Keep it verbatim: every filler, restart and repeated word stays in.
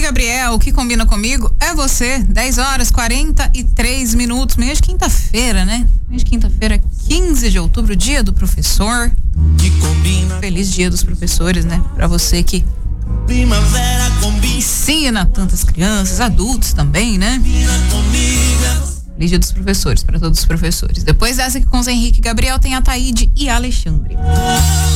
Gabriel, o que combina comigo é você. dez horas, quarenta e três minutos. Mês de quinta-feira, né? Mês de quinta-feira, quinze de outubro, dia do professor. Feliz dia dos professores, né? Pra você que ensina tantas crianças, adultos também, né? Feliz dia dos professores, pra todos os professores. Depois dessa aqui com o Zé Henrique e Gabriel, tem a Taíde e a Alexandre.